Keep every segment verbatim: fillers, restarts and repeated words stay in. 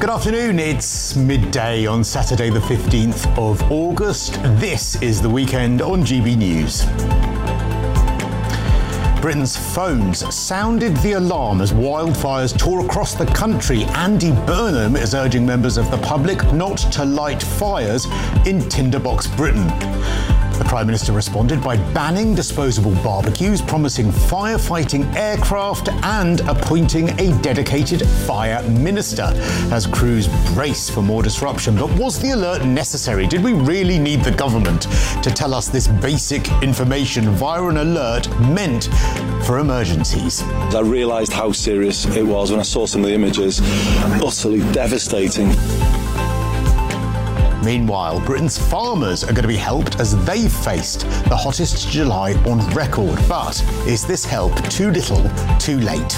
Good afternoon, it's midday on Saturday the fifteenth of August. This is The Weekend on G B News. Britain's phones sounded the alarm as wildfires tore across the country. Andy Burnham is urging members of the public not to light fires in Tinderbox Britain. The Prime Minister responded by banning disposable barbecues, promising firefighting aircraft and appointing a dedicated fire minister as crews brace for more disruption. But was the alert necessary? Did we really need the government to tell us this basic information via an alert meant for emergencies? I realised how serious it was when I saw some of the images. Utterly devastating. Meanwhile, Britain's farmers are going to be helped as they've faced the hottest July on record. But is this help too little, too late?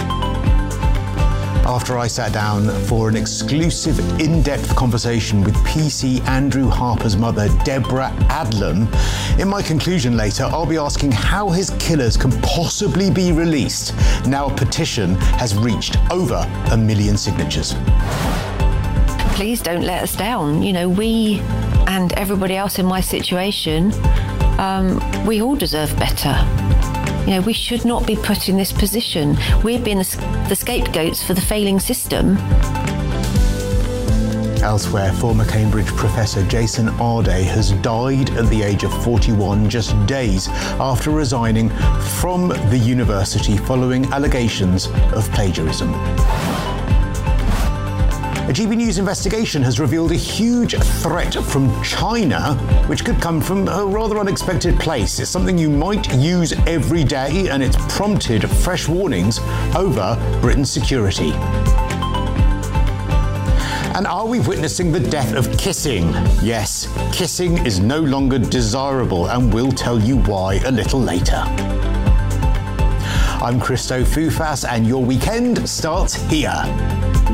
After I sat down for an exclusive, in-depth conversation with P C Andrew Harper's mother, Deborah Adlam, in my conclusion later, I'll be asking how his killers can possibly be released now a petition has reached over a million signatures. Please don't let us down. You know, we and everybody else in my situation, um, we all deserve better. You know, we should not be put in this position. We're being the, the scapegoats for the failing system. Elsewhere, former Cambridge professor Jason Arday has died at the age of forty-one, just days after resigning from the university following allegations of plagiarism. A G B News investigation has revealed a huge threat from China, which could come from a rather unexpected place. It's something you might use every day, and it's prompted fresh warnings over Britain's security. And are we witnessing the death of kissing? Yes, kissing is no longer desirable, and we'll tell you why a little later. I'm Christo Foufas, and your weekend starts here.